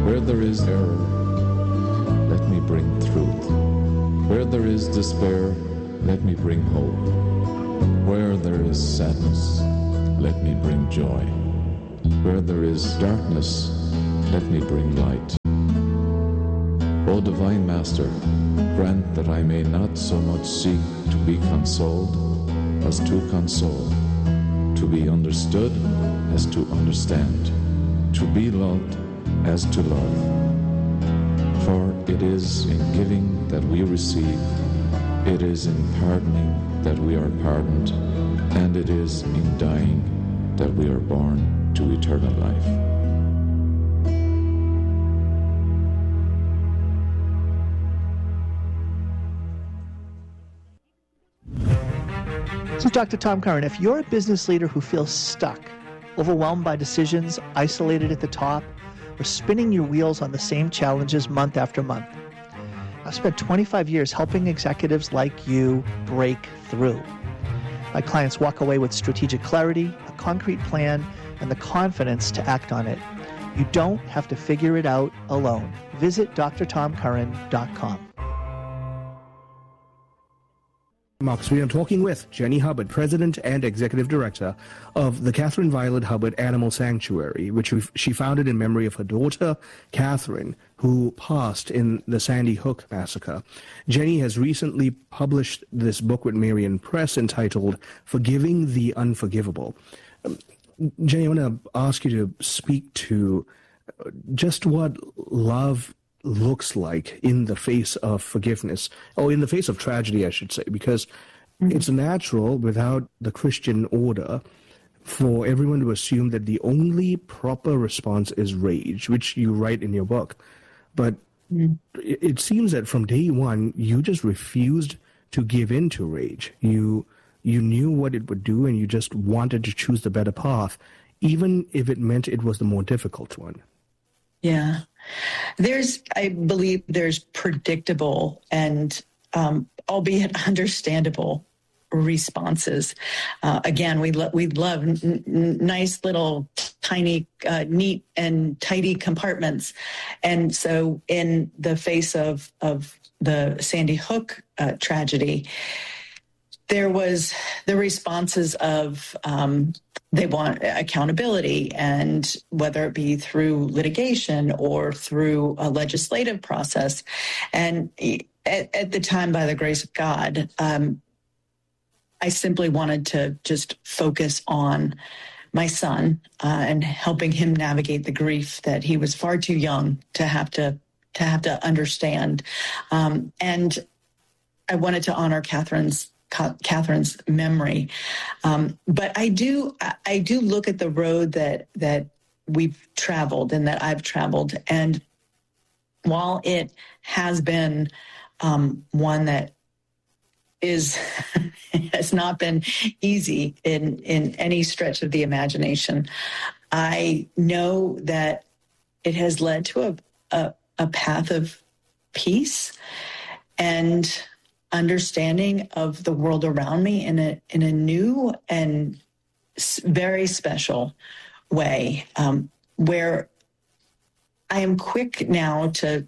Where there is error, let me bring truth. Where there is despair, let me bring hope. Where there is sadness, let me bring joy. Where there is darkness, let me bring light. O Divine Master, grant that I may not so much seek to be consoled as to console, to be understood as to understand, to be loved as to love. For it is in giving that we receive, it is in pardoning that we are pardoned, and it is in dying that we are born to eternal life. This is Dr. Tom Curran. If you're a business leader who feels stuck, overwhelmed by decisions, isolated at the top, or spinning your wheels on the same challenges month after month, I've spent 25 years helping executives like you break through. My clients walk away with strategic clarity, a concrete plan, and the confidence to act on it. You don't have to figure it out alone. Visit drtomcurran.com. Marks, we are talking with Jenny Hubbard, President and Executive Director of the Catherine Violet Hubbard Animal Sanctuary, which she founded in memory of her daughter, Catherine, who passed in the Sandy Hook massacre. Jenny has recently published this book with Marian Press entitled Forgiving the Unforgivable. Jenny, I want to ask you to speak to just what love looks like in the face of forgiveness, or in the face of tragedy, I should say, because it's natural without the Christian order for everyone to assume that the only proper response is rage, which you write in your book. But it seems that from day one, you just refused to give in to rage. You knew what it would do, and you just wanted to choose the better path, even if it meant it was the more difficult one. Yeah. I believe there's predictable and albeit understandable responses. Again, we love nice little tiny, neat and tidy compartments. And so in the face of the Sandy Hook tragedy, there was the responses of they want accountability, and whether it be through litigation or through a legislative process. And at the time, by the grace of God, I simply wanted to just focus on my son and helping him navigate the grief that he was far too young to have to understand. And I wanted to honor Catherine's memory. But I do look at the road that we've traveled and that I've traveled. And while it has been one that has not been easy in any stretch of the imagination, I know that it has led to a path of peace and understanding of the world around me in a new and very special way, where I am quick now to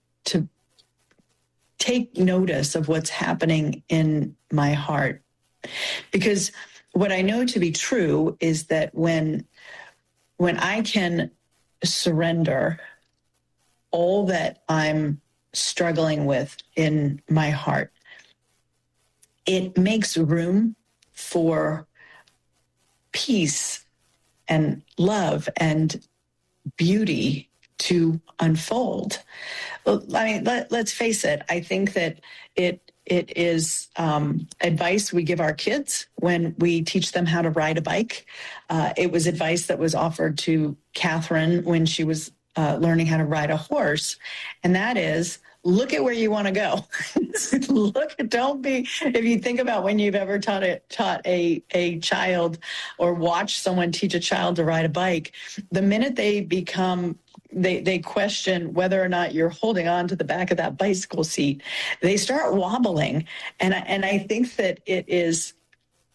take notice of what's happening in my heart. Because what I know to be true is that when I can surrender all that I'm struggling with in my heart, it makes room for peace and love and beauty to unfold. I mean, let's face it. I think that it is advice we give our kids when we teach them how to ride a bike. It was advice that was offered to Catherine when she was learning how to ride a horse, and that is, look at where you want to go. If you think about when you've ever taught a child or watched someone teach a child to ride a bike, the minute they question whether or not you're holding on to the back of that bicycle seat, they start wobbling. And I think that it is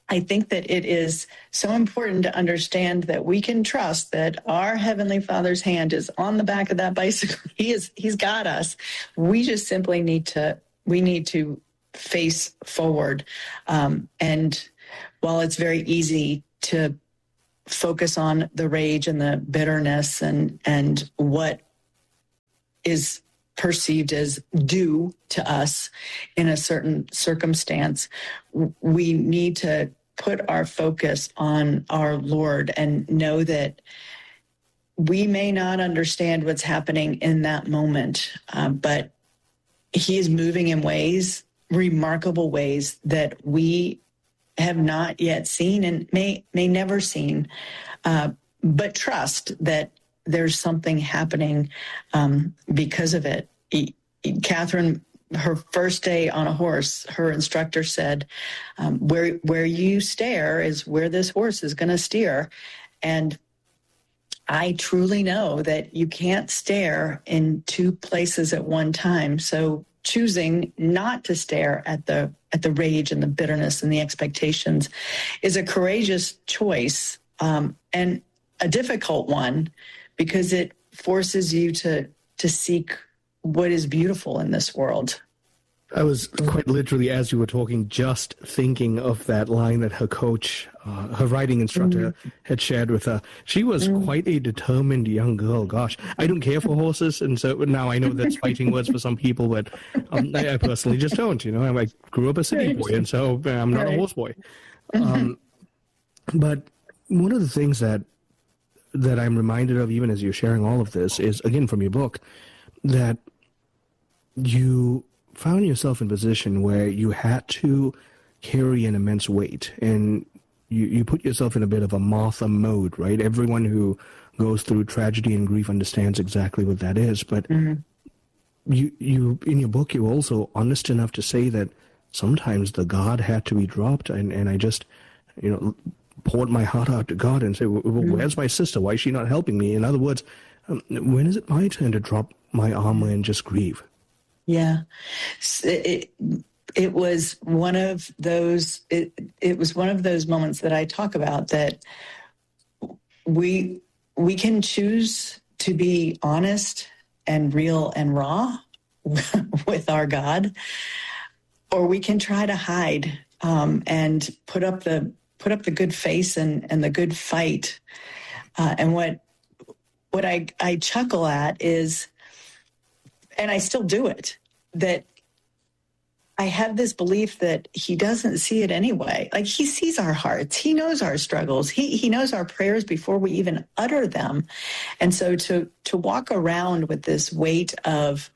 I think that it is so important to understand that we can trust that our Heavenly Father's hand is on the back of that bicycle. He's got us. We just simply need to face forward. And while it's very easy to focus on the rage and the bitterness and what is perceived as due to us in a certain circumstance, we need to put our focus on our Lord and know that we may not understand what's happening in that moment, but he is moving in ways, remarkable ways that we have not yet seen and may never seen, but trust that there's something happening because of it. Catherine, her first day on a horse, her instructor said, where you stare is where this horse is going to steer. And I truly know that you can't stare in two places at one time. So choosing not to stare at the rage and the bitterness and the expectations is a courageous choice, and a difficult one, because it forces you to seek what is beautiful in this world. I was quite literally, as you were talking, just thinking of that line that her coach, her riding instructor, had shared with her. She was quite a determined young girl. Gosh, I don't care for horses, and so now I know that's fighting words for some people, but I personally just don't. You know, I grew up a city boy, and so I'm not a horse boy. But one of the things that I'm reminded of, even as you're sharing all of this, is, again, from your book, that you found yourself in a position where you had to carry an immense weight, and you put yourself in a bit of a Martha mode, right? Everyone who goes through tragedy and grief understands exactly what that is. But you in your book, you're also honest enough to say that sometimes the guard had to be dropped, and I just, poured my heart out to God and say, well, where's my sister? Why is she not helping me? In other words, when is it my turn to drop my armor and just grieve? Yeah, it was one of those. It was one of those moments that I talk about, that we can choose to be honest and real and raw with our God, or we can try to hide and put up the good face and the good fight. And what I chuckle at is, and I still do it, that I have this belief that he doesn't see it anyway. Like, he sees our hearts. He knows our struggles. He knows our prayers before we even utter them. And so to walk around with this weight of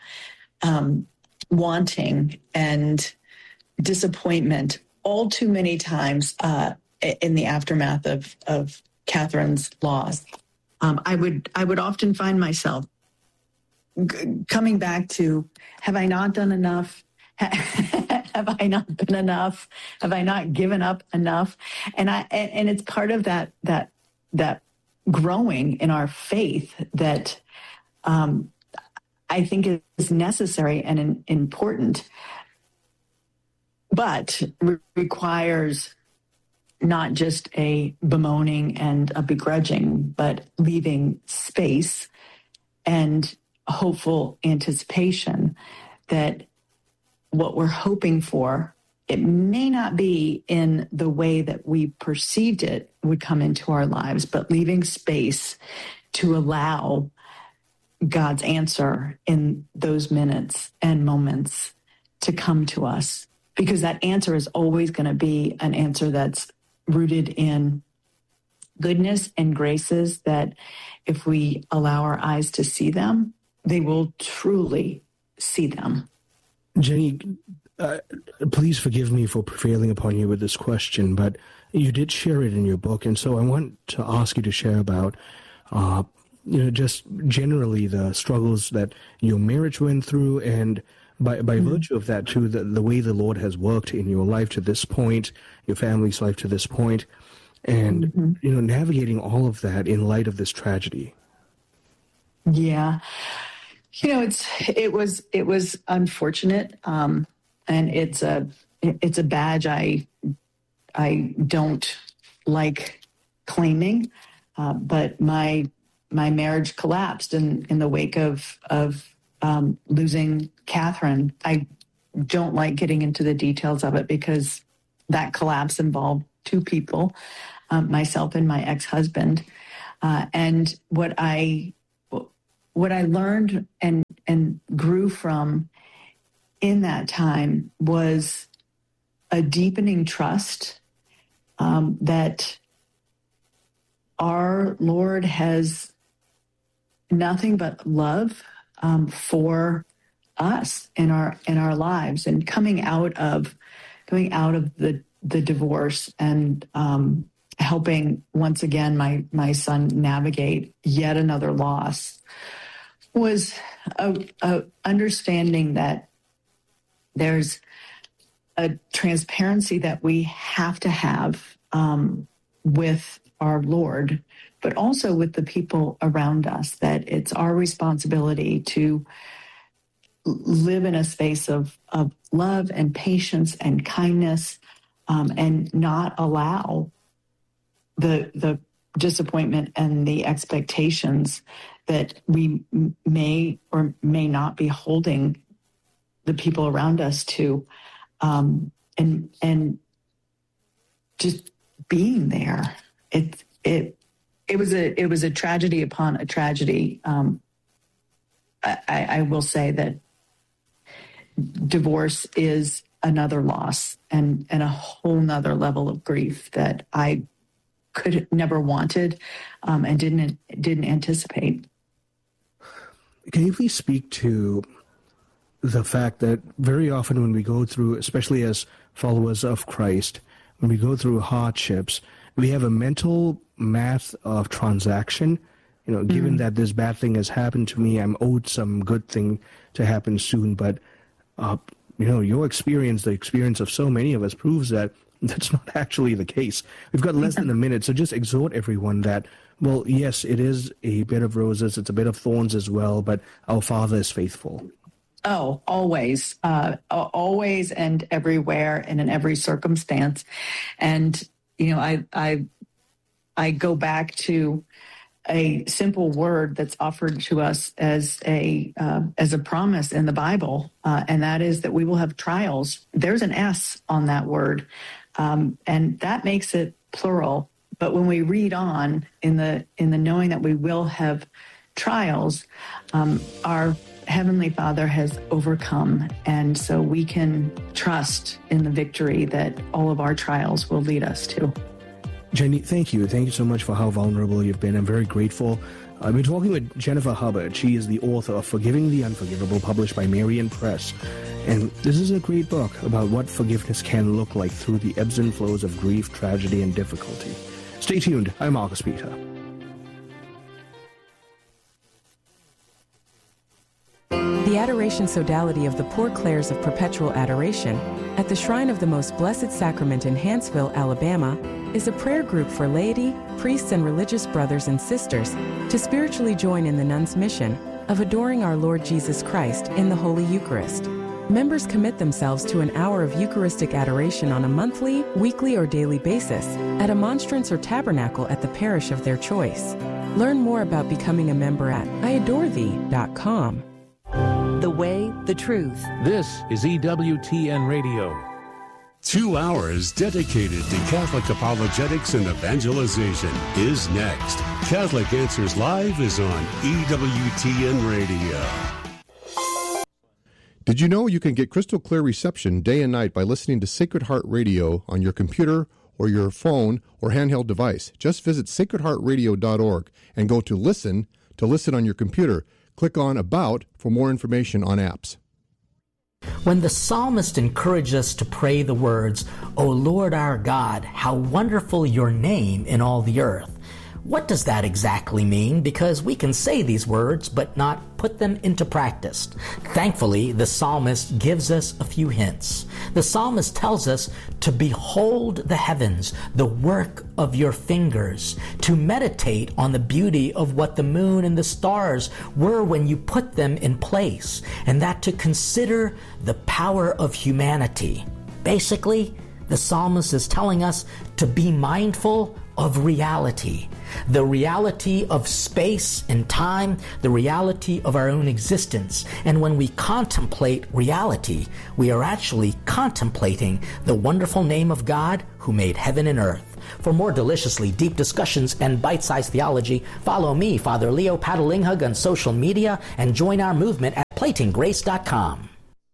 wanting and disappointment all too many times in the aftermath of Catherine's loss, I would often find myself coming back to, have I not done enough? Have I not been enough? Have I not given up enough? And it's part of that growing in our faith that I think is necessary and important, but requires not just a bemoaning and a begrudging, but leaving space and hopeful anticipation that what we're hoping for, it may not be in the way that we perceived it would come into our lives, but leaving space to allow God's answer in those minutes and moments to come to us. Because that answer is always going to be an answer that's rooted in goodness and graces, that if we allow our eyes to see them, they will truly see them. Jenny, please forgive me for prevailing upon you with this question, but you did share it in your book, and so I want to ask you to share about, just generally the struggles that your marriage went through, and by virtue of that, too, the way the Lord has worked in your life to this point, your family's life to this point, and, navigating all of that in light of this tragedy. Yeah. It was unfortunate, and it's a badge I I don't like claiming, but my marriage collapsed in the wake of losing Catherine. I don't like getting into the details of it because that collapse involved two people, myself and my ex-husband. And what I learned and grew from in that time was a deepening trust that our Lord has nothing but love for us in our lives, and coming out of the divorce and helping once again my son navigate yet another loss was a understanding that there's a transparency that we have to have with our Lord, but also with the people around us, that it's our responsibility to live in a space of love and patience and kindness, and not allow the disappointment and the expectations that we may or may not be holding the people around us to, and just being there. It was a tragedy upon a tragedy. I will say that divorce is another loss and a whole nother level of grief that I could never wanted and didn't anticipate. Can you please speak to the fact that very often when we go through, especially as followers of Christ, when we go through hardships, we have a mental math of transaction. Given that this bad thing has happened to me, I'm owed some good thing to happen soon. But, your experience, the experience of so many of us, proves that that's not actually the case. We've got less than a minute, so just exhort everyone that, well, yes, it is a bed of roses, it's a bed of thorns as well, but our Father is faithful. Oh, always, always and everywhere and in every circumstance. And, I go back to a simple word that's offered to us as a promise in the Bible, and that is that we will have trials. There's an S on that word, and that makes it plural. But when we read on in the knowing that we will have trials, our Heavenly Father has overcome, and so we can trust in the victory that all of our trials will lead us to. Jenny, thank you. Thank you so much for how vulnerable you've been. I'm very grateful. I've been talking with Jennifer Hubbard. She is the author of Forgiving the Unforgivable, published by Marian Press. And this is a great book about what forgiveness can look like through the ebbs and flows of grief, tragedy, and difficulty. Stay tuned. I'm Marcus Peter. The Adoration Sodality of the Poor Clares of Perpetual Adoration at the Shrine of the Most Blessed Sacrament in Hanceville, Alabama, is a prayer group for laity, priests, and religious brothers and sisters to spiritually join in the nuns' mission of adoring our Lord Jesus Christ in the Holy Eucharist. Members commit themselves to an hour of Eucharistic adoration on a monthly, weekly, or daily basis at a monstrance or tabernacle at the parish of their choice. Learn more about becoming a member at iadorethee.com. The way, the truth. This is EWTN Radio. 2 hours dedicated to Catholic apologetics and evangelization is next. Catholic Answers Live is on EWTN Radio. Did you know you can get crystal clear reception day and night by listening to Sacred Heart Radio on your computer or your phone or handheld device? Just visit sacredheartradio.org and go to listen on your computer. Click on About for more information on apps. When the psalmist encouraged us to pray the words, "O Lord our God, how wonderful your name in all the earth," what does that exactly mean? Because we can say these words, but not put them into practice. Thankfully, the psalmist gives us a few hints. The psalmist tells us to behold the heavens, the work of your fingers, to meditate on the beauty of what the moon and the stars were when you put them in place, and that to consider the power of humanity. Basically, the the psalmist is telling us to be mindful of reality, the reality of space and time, the reality of our own existence. And when we contemplate reality, we are actually contemplating the wonderful name of God who made heaven and earth. For more deliciously deep discussions and bite-sized theology, follow me, Father Leo Padalinghug, on social media and join our movement at PlatingGrace.com.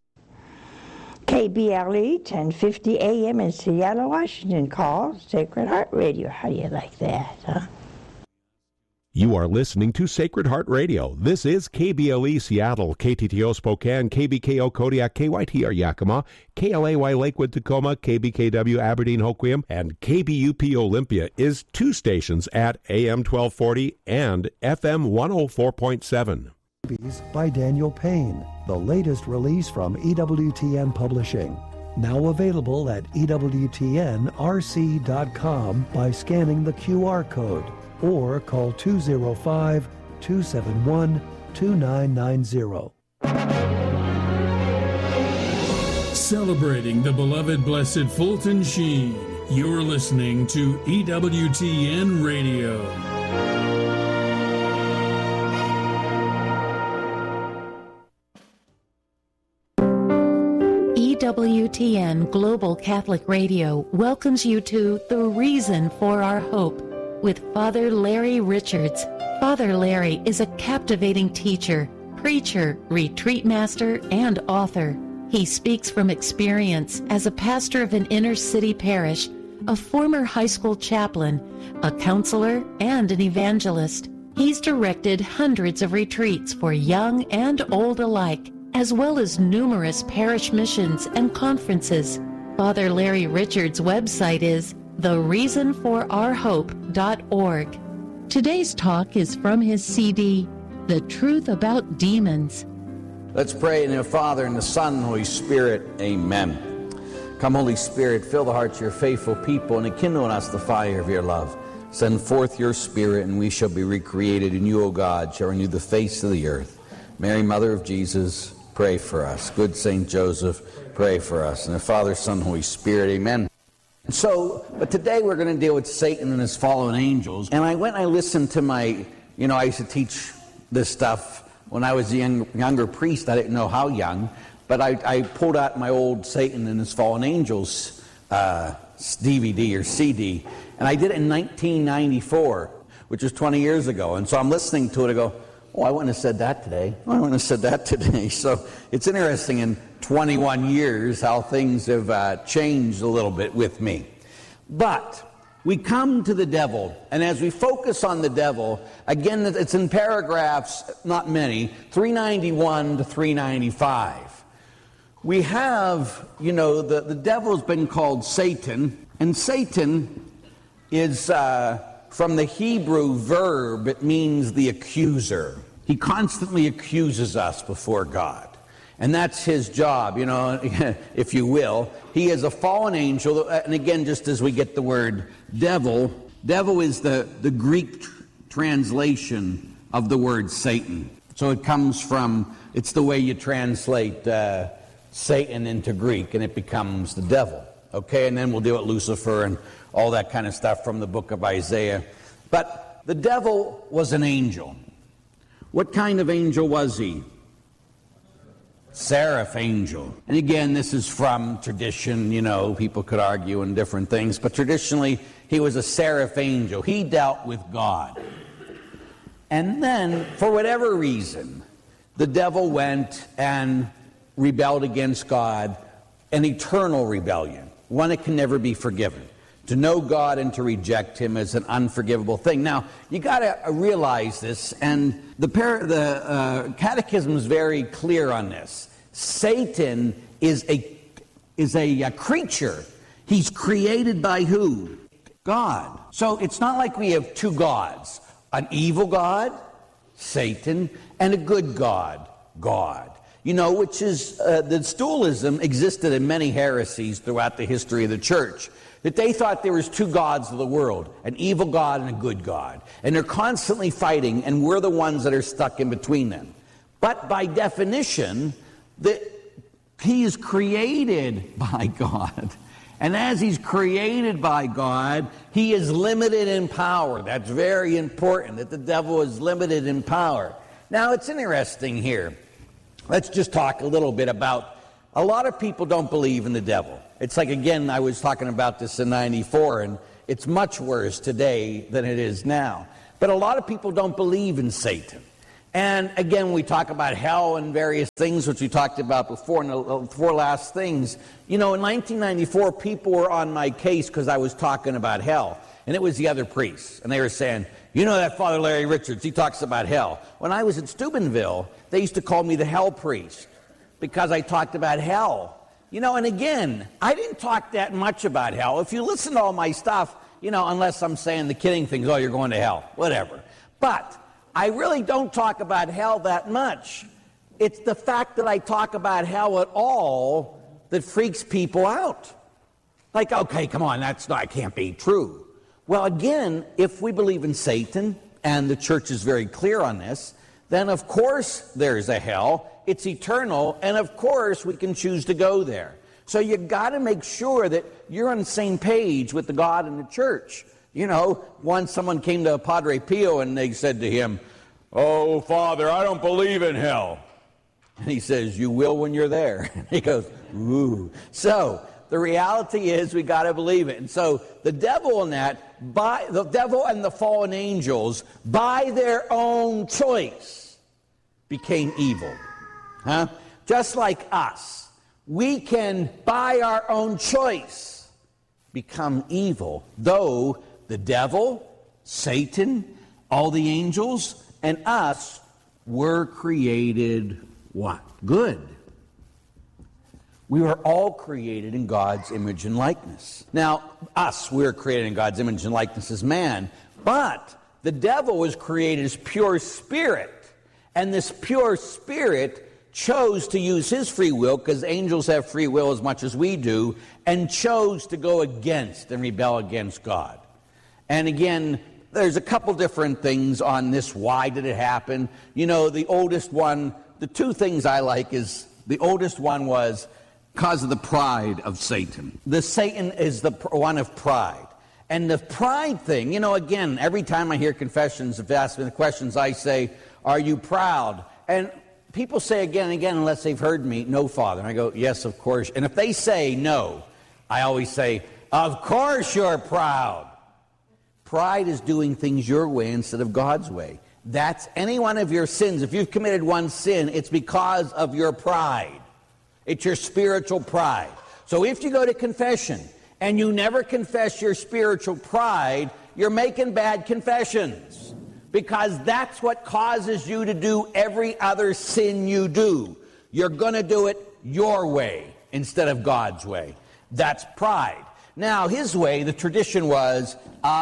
KBLE 1050 AM in Seattle, Washington calls Sacred Heart Radio. How do you like that, huh? You are listening to Sacred Heart Radio. This is KBLE Seattle, KTTO Spokane, KBKO Kodiak, KYTR Yakima, KLAY Lakewood Tacoma, KBKW Aberdeen Hoquiam, and KBUP Olympia is 2 stations at AM 1240 and FM 104.7. By Daniel Payne, the latest release from EWTN Publishing. Now available at EWTNRC.com by scanning the QR code or call 205-271-2990. Celebrating the beloved Blessed Fulton Sheen, you're listening to EWTN Radio. EWTN Global Catholic Radio welcomes you to The Reason for Our Hope with Father Larry Richards. Father Larry is a captivating teacher, preacher, retreat master, and author. He speaks from experience as a pastor of an inner-city parish, a former high school chaplain, a counselor, and an evangelist. He's directed hundreds of retreats for young and old alike, as well as numerous parish missions and conferences. Father Larry Richards' website is thereasonforourhope.org. Today's talk is from his CD, The Truth About Demons. Let's pray in the Father, and the Son, and the Holy Spirit. Amen. Come, Holy Spirit, fill the hearts of your faithful people, and enkindle in us the fire of your love. Send forth your Spirit, and we shall be recreated, and you, O God, shall renew the face of the earth. Mary, Mother of Jesus, pray for us. Good Saint Joseph, pray for us. And the Father, Son, Holy Spirit. Amen. But today we're going to deal with Satan and his fallen angels. And I went and I listened to I used to teach this stuff when I was a younger priest. I didn't know how young, but I pulled out my old Satan and his fallen angels DVD or CD, and I did it in 1994, which was 20 years ago. And so I'm listening to it, I go, oh, I wouldn't have said that today. Oh, I wouldn't have said that today. So it's interesting in 21 years how things have changed a little bit with me. But we come to the devil, and as we focus on the devil, again, it's in paragraphs, not many, 391 to 395. We have, the devil's been called Satan, and Satan is from the Hebrew verb, it means the accuser. He constantly accuses us before God. And that's his job, if you will. He is a fallen angel. And again, just as we get the word devil is the Greek translation of the word Satan. So it comes from, it's the way you translate Satan into Greek, and it becomes the devil. Okay, and then we'll deal with Lucifer and all that kind of stuff from the book of Isaiah. But the devil was an angel. What kind of angel was he? Seraph angel. And again, this is from tradition, people could argue in different things, but traditionally he was a seraph angel. He dealt with God. And then, for whatever reason, the devil went and rebelled against God, an eternal rebellion, one that can never be forgiven. To know God and to reject him is an unforgivable thing. Now, you got to realize this, and the Catechism is very clear on this. Satan is a creature. He's created by who? God. So it's not like we have two gods. An evil God, Satan, and a good God, God. Which is, the dualism existed in many heresies throughout the history of the church. That they thought there was two gods of the world, an evil God and a good God. And they're constantly fighting, and we're the ones that are stuck in between them. But by definition, he is created by God. And as he's created by God, he is limited in power. That's very important, that the devil is limited in power. Now, it's interesting here. Let's just talk a little bit about, a lot of people don't believe in the devil. It's like, again, I was talking about this in 94, and it's much worse today than it is now. But a lot of people don't believe in Satan. And again, we talk about hell and various things, which we talked about before, and the four last things. You know, in 1994, people were on my case because I was talking about hell. And it was the other priests. And they were saying, you know that Father Larry Richards, he talks about hell. When I was at Steubenville, they used to call me the hell priest because I talked about hell. You know, and again, I didn't talk that much about hell. If you listen to all my stuff, you know, unless I'm saying the kidding things, oh, you're going to hell, whatever. But I really don't talk about hell that much. It's the fact that I talk about hell at all that freaks people out. Like, okay, come on, that can't be true. Well, again, if we believe in Satan, and the church is very clear on this, then of course there's a hell. It's eternal, and of course we can choose to go there. So you got to make sure that you're on the same page with the God and the church. You know, once someone came to Padre Pio and they said to him, oh, Father, I don't believe in hell. And he says, you will when you're there. And he goes, ooh. So the reality is we got to believe it. And so the devil and the devil and the fallen angels, by their own choice, became evil. Huh? Just like us, we can, by our own choice, become evil, though the devil, Satan, all the angels, and us were created what? Good. We were all created in God's image and likeness. Now, we're created in God's image and likeness as man, but the devil was created as pure spirit, and this pure spirit chose to use his free will, because angels have free will as much as we do, and chose to go against and rebel against God. And again, there's a couple different things on this. Why did it happen? You know, the oldest one, the two things I like is, the oldest one was because of the pride of Satan. The Satan is the one of pride. And the pride thing, you know, again, every time I hear confessions, if they ask me the questions, I say, are you proud? And people say again and again, unless they've heard me, no, Father. And I go, yes, of course. And if they say no, I always say, of course you're proud. Pride is doing things your way instead of God's way. That's any one of your sins. If you've committed one sin, it's because of your pride. It's your spiritual pride. So if you go to confession and you never confess your spiritual pride, you're making bad confessions, because that's what causes you to do every other sin you do. You're going to do it your way instead of God's way. That's pride. Now, his way, the tradition was,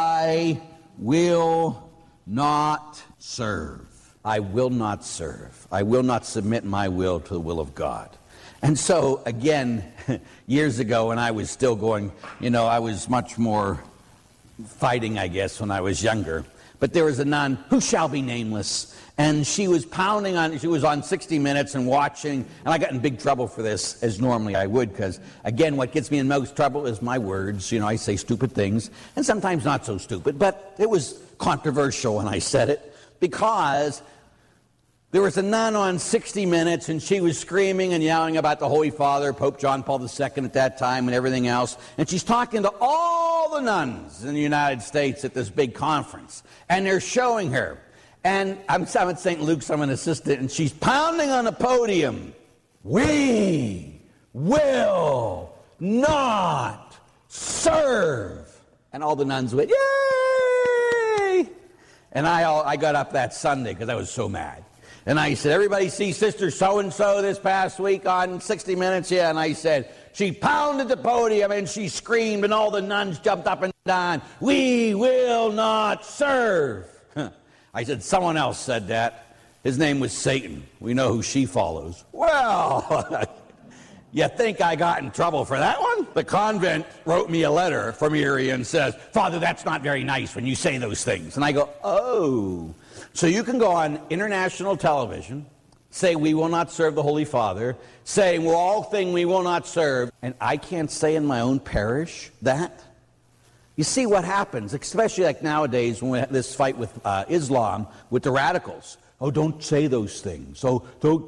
I will not serve. I will not serve. I will not submit my will to the will of God. And so, again, years ago when I was still going, you know, I was much more fighting, I guess, when I was younger. But there was a nun who shall be nameless, and she was she was on 60 Minutes and watching, and I got in big trouble for this, as normally I would, because, again, what gets me in most trouble is my words. You know, I say stupid things, and sometimes not so stupid, but it was controversial when I said it, because there was a nun on 60 Minutes, and she was screaming and yelling about the Holy Father, Pope John Paul II at that time, and everything else. And she's talking to all the nuns in the United States at this big conference. And they're showing her. And I'm at St. Luke's, I'm an assistant, and she's pounding on the podium. We will not serve. And all the nuns went, yay! And I got up that Sunday because I was so mad. And I said, everybody see Sister So-and-so this past week on 60 Minutes? Yeah, and I said, she pounded the podium and she screamed and all the nuns jumped up and down, we will not serve. I said, someone else said that. His name was Satan. We know who she follows. Well, you think I got in trouble for that one? The convent wrote me a letter from Erie and says, Father, that's not very nice when you say those things. And I go, oh. So you can go on international television, say we will not serve the Holy Father, saying we're all thing we will not serve, and I can't say in my own parish that? You see what happens, especially like nowadays when we have this fight with Islam, with the radicals. Oh, don't say those things. Oh,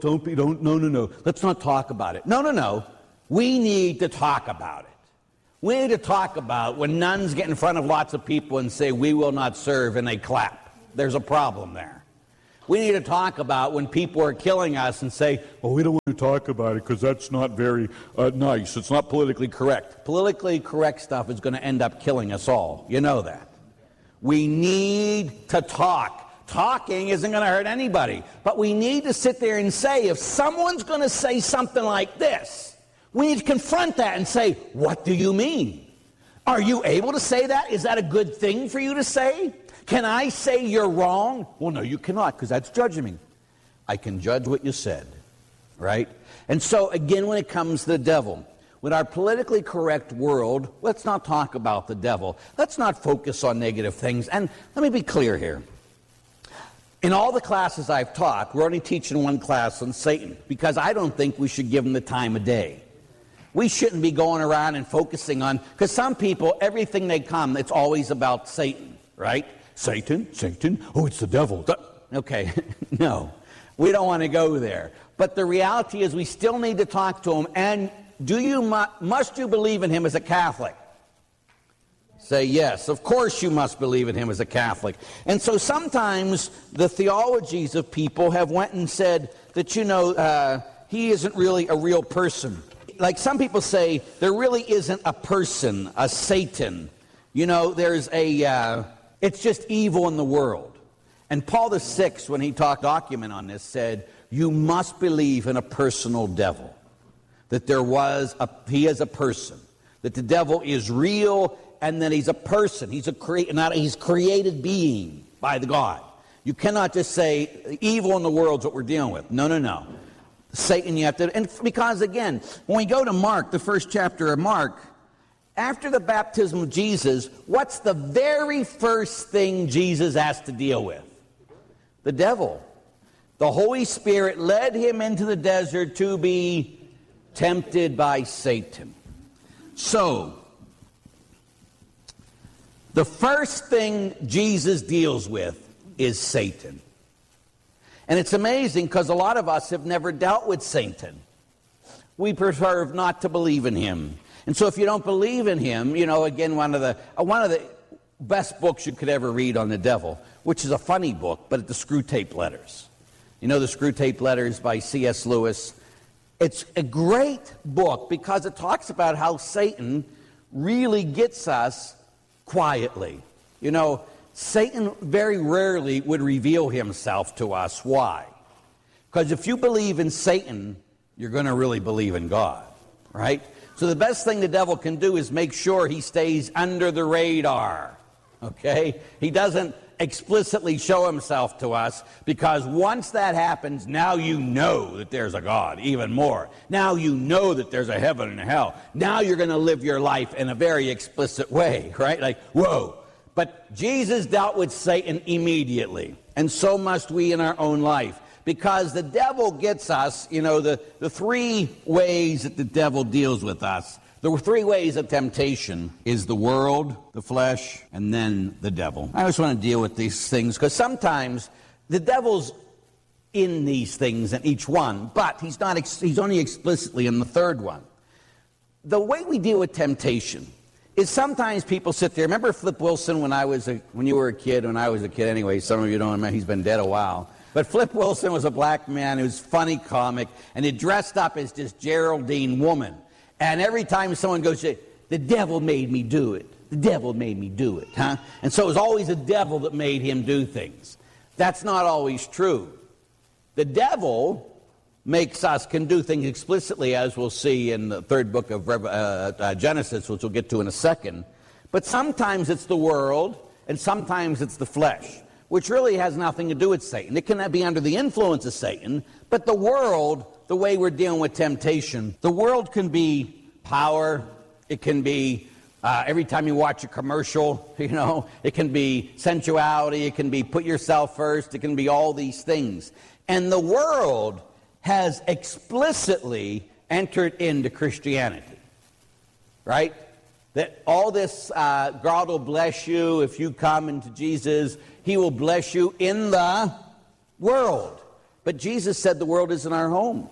no. Let's not talk about it. No. We need to talk about it. We need to talk about when nuns get in front of lots of people and say, we will not serve, and they clap. There's a problem there. We need to talk about when people are killing us and say, well, we don't want to talk about it because that's not very nice. It's not politically correct. Politically correct stuff is going to end up killing us all. You know that. We need to talk. Talking isn't going to hurt anybody. But we need to sit there and say, if someone's going to say something like this, we need to confront that and say, what do you mean? Are you able to say that? Is that a good thing for you to say? Can I say you're wrong? Well, no, you cannot, because that's judging me. I can judge what you said, right? And so, again, when it comes to the devil, with our politically correct world, let's not talk about the devil. Let's not focus on negative things. And let me be clear here. In all the classes I've taught, we're only teaching one class on Satan, because I don't think we should give him the time of day. We shouldn't be going around and focusing on, because some people, everything they come, it's always about Satan, right? Satan, oh, it's the devil. Okay, no, we don't want to go there. But the reality is we still need to talk to him. And must you believe in him as a Catholic? Say yes. Of course you must believe in him as a Catholic. And so sometimes the theologies of people have went and said that, he isn't really a real person. Like some people say, there really isn't a person, a Satan. There's it's just evil in the world. And Paul VI, when he talked document on this, said, you must believe in a personal devil. That he is a person. That the devil is real and that he's a person. He's he's created being by the God. You cannot just say evil in the world is what we're dealing with. No. Satan, you have to, and because again, when we go to Mark, the first chapter of Mark, after the baptism of Jesus, what's the very first thing Jesus has to deal with? The devil. The Holy Spirit led him into the desert to be tempted by Satan. So, the first thing Jesus deals with is Satan. And it's amazing because a lot of us have never dealt with Satan. We prefer not to believe in him. And so if you don't believe in him, again, one of the best books you could ever read on the devil, which is a funny book, but the Screw Tape Letters. The Screw Tape Letters by C.S. Lewis. It's a great book because it talks about how Satan really gets us quietly. Satan very rarely would reveal himself to us. Why? Because if you believe in Satan, you're going to really believe in God, right? So the best thing the devil can do is make sure he stays under the radar, okay? He doesn't explicitly show himself to us, because once that happens, now you know that there's a God even more. Now you know that there's a heaven and a hell. Now you're going to live your life in a very explicit way, right? Like, whoa. But Jesus dealt with Satan immediately, and so must we in our own life. Because the devil gets us, the three ways that the devil deals with us. The three ways of temptation is the world, the flesh, and then the devil. I always want to deal with these things because sometimes the devil's in these things in each one, but he's only explicitly in the third one. The way we deal with temptation is sometimes people sit there. Remember Flip Wilson when you were a kid, when I was a kid anyway, some of you don't remember, he's been dead a while. But Flip Wilson was a black man who was funny comic, and he dressed up as this Geraldine woman. And every time someone goes, the devil made me do it. The devil made me do it, huh? And so it was always the devil that made him do things. That's not always true. The devil can do things explicitly, as we'll see in the third book of Genesis, which we'll get to in a second. But sometimes it's the world, and sometimes it's the flesh, which really has nothing to do with Satan. It can be under the influence of Satan, but the world, the way we're dealing with temptation, the world can be power, it can be every time you watch a commercial, it can be sensuality, it can be put yourself first, it can be all these things. And the world has explicitly entered into Christianity, right? That all this, God will bless you if you come into Jesus. He will bless you in the world. But Jesus said the world isn't our home.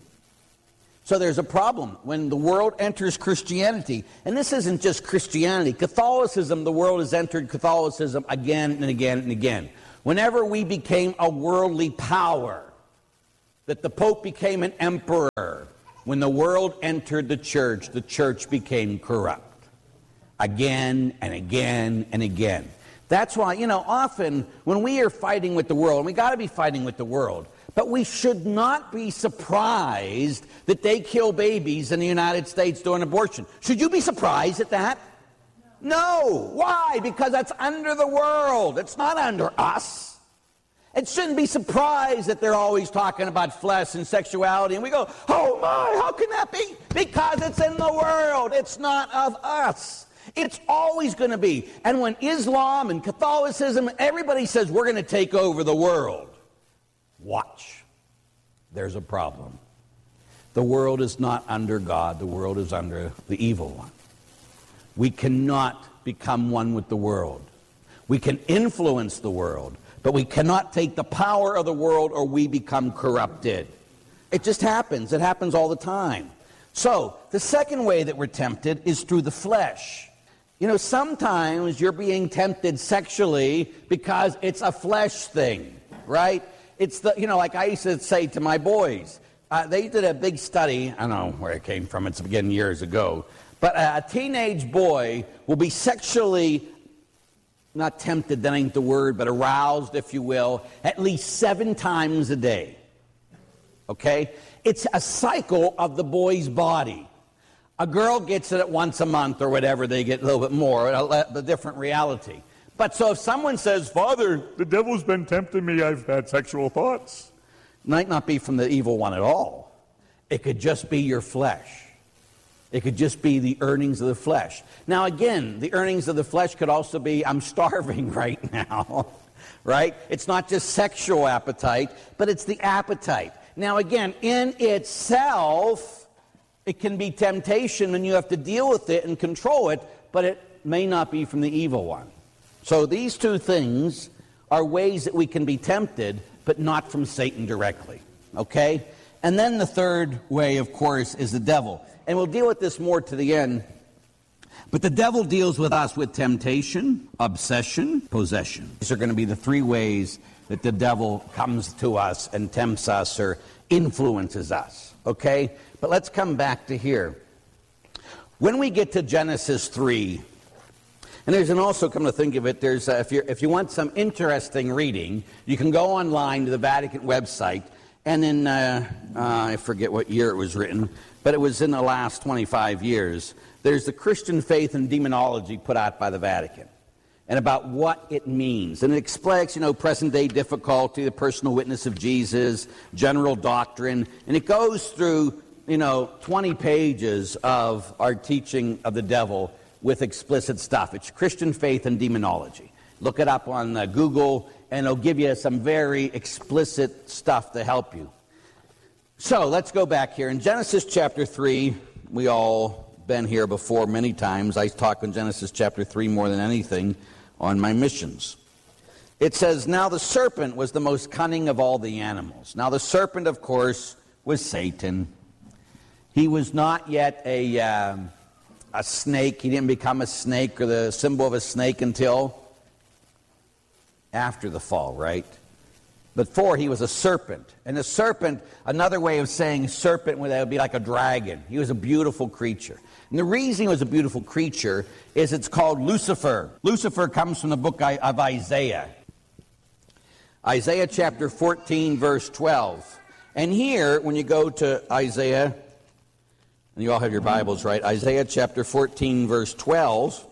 So there's a problem when the world enters Christianity. And this isn't just Christianity. Catholicism, the world has entered Catholicism again and again and again. Whenever we became a worldly power, that the Pope became an emperor, when the world entered the church became corrupt. Again and again and again. That's why, often when we are fighting with the world, and we got to be fighting with the world, but we should not be surprised that they kill babies in the United States during abortion. Should you be surprised at that? No. Why? Because that's under the world. It's not under us. It shouldn't be surprised that they're always talking about flesh and sexuality, and we go, oh my, how can that be? Because it's in the world. It's not of us. It's always going to be. And when Islam and Catholicism, everybody says we're going to take over the world, watch. There's a problem. The world is not under God. The world is under the evil one. We cannot become one with the world. We can influence the world, but we cannot take the power of the world or we become corrupted. It just happens. It happens all the time. So, the second way that we're tempted is through the flesh. Sometimes you're being tempted sexually because it's a flesh thing, right? It's like I used to say to my boys, they did a big study, I don't know where it came from, it's again years ago, but a teenage boy will be sexually, not tempted, that ain't the word, but aroused, if you will, at least 7 times a day. Okay? It's a cycle of the boy's body. A girl gets it once a month or whatever, they get a little bit more, a different reality. But so if someone says, Father, the devil's been tempting me, I've had sexual thoughts. It might not be from the evil one at all. It could just be your flesh. It could just be the earnings of the flesh. Now again, the earnings of the flesh could also be, I'm starving right now, right? It's not just sexual appetite, but it's the appetite. Now again, in itself, it can be temptation and you have to deal with it and control it, but it may not be from the evil one. So these two things are ways that we can be tempted, but not from Satan directly. Okay? And then the third way, of course, is the devil. And we'll deal with this more to the end. But the devil deals with us with temptation, obsession, possession. These are going to be the 3 ways that the devil comes to us and tempts us or influences us. Okay? But let's come back to here. When we get to Genesis 3, and there's also, come to think of it, there's if you want some interesting reading, you can go online to the Vatican website, and in, I forget what year it was written, but it was in the last 25 years, there's the Christian Faith and Demonology put out by the Vatican, and about what it means. And it explains, present-day difficulty, the personal witness of Jesus, general doctrine, and it goes through 20 pages of our teaching of the devil with explicit stuff. It's Christian Faith and Demonology. Look it up on Google, and it'll give you some very explicit stuff to help you. So, let's go back here. In Genesis chapter 3, we all been here before many times. I talk in Genesis chapter 3 more than anything on my missions. It says, now the serpent was the most cunning of all the animals. Now the serpent, of course, was Satan. He was not yet a snake. He didn't become a snake or the symbol of a snake until after the fall, right? Before, he was a serpent. And the serpent, another way of saying serpent would be like a dragon. He was a beautiful creature. And the reason he was a beautiful creature is it's called Lucifer. Lucifer comes from the book of Isaiah. Isaiah chapter 14, verse 12. And here, when you go to Isaiah, and you all have your Bibles, right? Isaiah chapter 14, verse 12.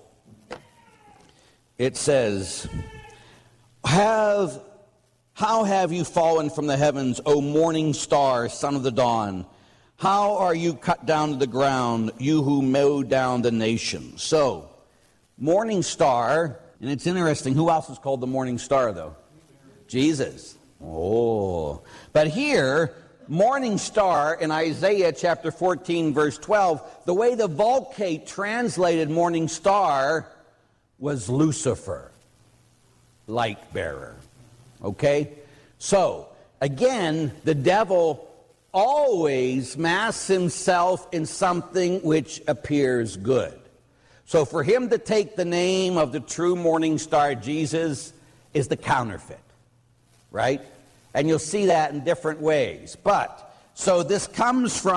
It says, How have you fallen from the heavens, O morning star, son of the dawn? How are you cut down to the ground, you who mow down the nations? So, morning star, and it's interesting, who else is called the morning star, though? Jesus. Oh. But here, morning star in Isaiah chapter 14, verse 12, the way the Vulgate translated morning star was Lucifer, light bearer. Okay? So, again, the devil always masks himself in something which appears good. So for him to take the name of the true morning star, Jesus, is the counterfeit, right? And you'll see that in different ways. But, so this comes from